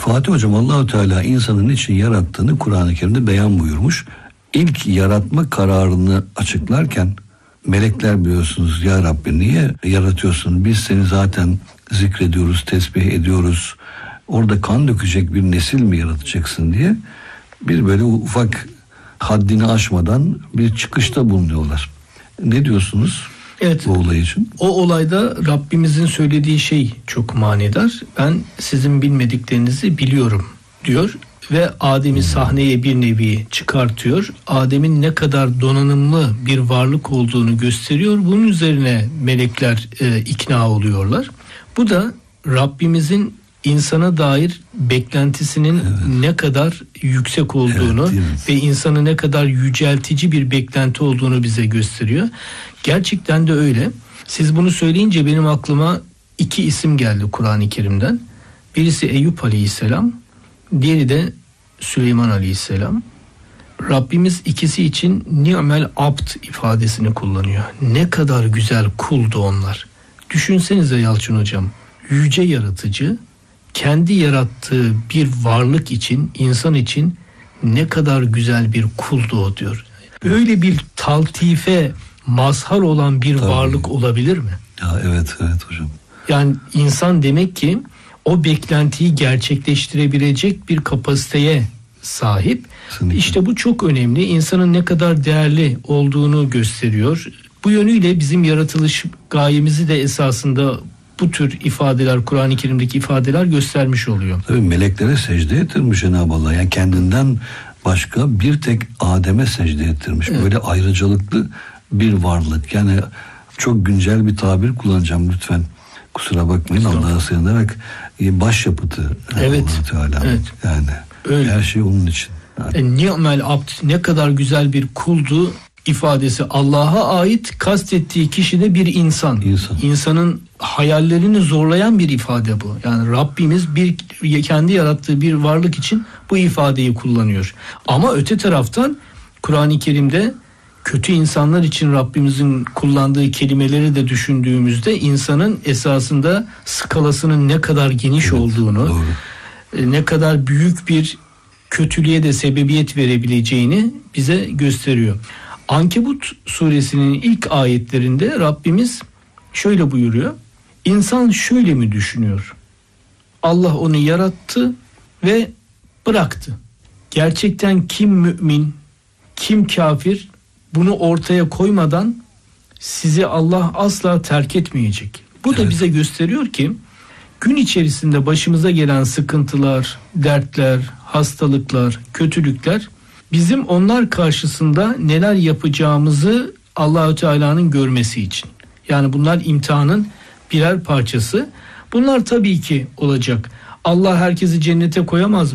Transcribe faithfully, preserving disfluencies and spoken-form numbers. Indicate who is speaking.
Speaker 1: Fatih Hocam, Allah-u Teala insanın için yarattığını Kur'an-ı Kerim'de beyan buyurmuş. İlk yaratma kararını açıklarken melekler biliyorsunuz, ya Rabbi niye yaratıyorsun? Biz seni zaten zikrediyoruz, tesbih ediyoruz. Orada kan dökecek bir nesil mi yaratacaksın diye bir böyle ufak haddini aşmadan bir çıkışta bulunuyorlar. Ne diyorsunuz?
Speaker 2: Evet,
Speaker 1: bu olay için?
Speaker 2: O olayda Rabbimizin söylediği şey çok manidar. Ben sizin bilmediklerinizi biliyorum diyor ve Adem'i sahneye bir nevi çıkartıyor. Adem'in ne kadar donanımlı bir varlık olduğunu gösteriyor. Bunun üzerine melekler e, ikna oluyorlar. Bu da Rabbimizin insana dair beklentisinin evet. ne kadar yüksek olduğunu evet, ve insanı ne kadar yüceltici bir beklenti olduğunu bize gösteriyor. Gerçekten de öyle. Siz bunu söyleyince benim aklıma iki isim geldi Kur'an-ı Kerim'den. Birisi Eyüp Aleyhisselam, diğeri de Süleyman Aleyhisselam. Rabbimiz ikisi için ni'mel abd ifadesini kullanıyor. Ne kadar güzel kuldu onlar. Düşünsenize Yalçın Hocam, yüce yaratıcı kendi yarattığı bir varlık için, insan için ne kadar güzel bir kuldu o diyor. Böyle bir taltife mazhar olan bir Tabii. varlık olabilir mi?
Speaker 1: Ya evet evet hocam.
Speaker 2: Yani insan demek ki o beklentiyi gerçekleştirebilecek bir kapasiteye sahip. Kesinlikle. İşte bu çok önemli. İnsanın ne kadar değerli olduğunu gösteriyor. Bu yönüyle bizim yaratılış gayemizi de esasında bu tür ifadeler, Kur'an-ı Kerim'deki ifadeler göstermiş oluyor.
Speaker 1: Tabii meleklere secde ettirmiş Cenab-ı Allah. Yani kendinden başka bir tek Adem'e secde ettirmiş. Evet. Böyle ayrıcalıklı bir varlık. Yani çok güncel bir tabir kullanacağım lütfen. Kusura bakmayın, Allah'a sığınarak başyapıtı.
Speaker 2: Evet.
Speaker 1: Teala.
Speaker 2: Evet.
Speaker 1: Yani öyle. Her şey onun için.
Speaker 2: Yani. Ni'mel abd, ne kadar güzel bir kuldu ifadesi Allah'a ait, kastettiği kişi de bir insan.
Speaker 1: İnsan.
Speaker 2: İnsanın hayallerini zorlayan bir ifade bu. Yani Rabbimiz bir kendi yarattığı bir varlık için bu ifadeyi kullanıyor. Ama öte taraftan Kur'an-ı Kerim'de kötü insanlar için Rabbimizin kullandığı kelimeleri de düşündüğümüzde insanın esasında skalasının ne kadar geniş evet, olduğunu, doğru. ne kadar büyük bir kötülüğe de sebebiyet verebileceğini bize gösteriyor. Ankebut suresinin ilk ayetlerinde Rabbimiz şöyle buyuruyor. İnsan şöyle mi düşünüyor? Allah onu yarattı ve bıraktı. Gerçekten kim mümin, kim kafir, bunu ortaya koymadan sizi Allah asla terk etmeyecek. Bu evet. da bize gösteriyor ki gün içerisinde başımıza gelen sıkıntılar, dertler, hastalıklar, kötülükler bizim onlar karşısında neler yapacağımızı Allah-u Teala'nın görmesi için. Yani bunlar imtihanın birer parçası. Bunlar tabii ki olacak. Allah herkesi cennete koyamaz mı?